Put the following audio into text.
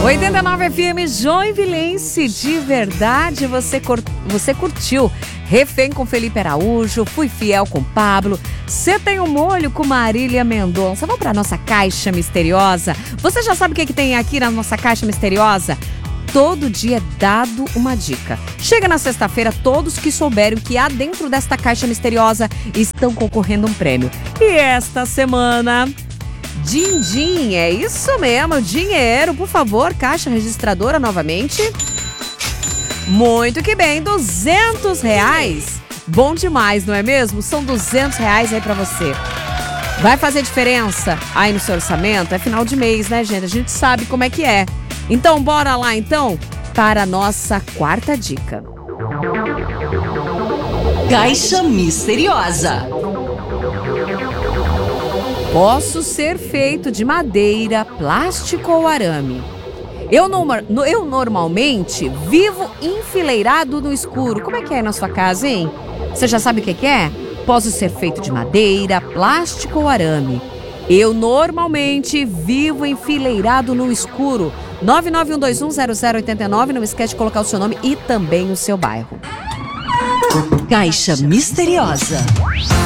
89 FM Joinvilense, de verdade você curtiu. Refém com Felipe Araújo, Fui Fiel com Pablo, Cê Tem um Molho com Marília Mendonça. Vamos para nossa caixa misteriosa. Você já sabe o que tem aqui na nossa caixa misteriosa? Todo dia é dado uma dica. Chega na sexta-feira, todos que souberem o que há dentro desta caixa misteriosa estão concorrendo a um prêmio. E esta semana... Din-din, é isso mesmo, dinheiro, por favor, caixa registradora novamente. Muito que bem, R$200. Bom demais, não é mesmo? São R$200 aí pra você. Vai fazer diferença aí no seu orçamento? É final de mês, né, gente? A gente sabe como é que é. Então, bora lá, então, para a nossa quarta dica. Caixa misteriosa. Posso ser feito de madeira, plástico ou arame. Eu normalmente vivo enfileirado no escuro. Como é que é na sua casa, hein? Você já sabe o que é? Posso ser feito de madeira, plástico ou arame. Eu normalmente vivo enfileirado no escuro. 991210089. Não esquece de colocar o seu nome e também o seu bairro. Caixa misteriosa.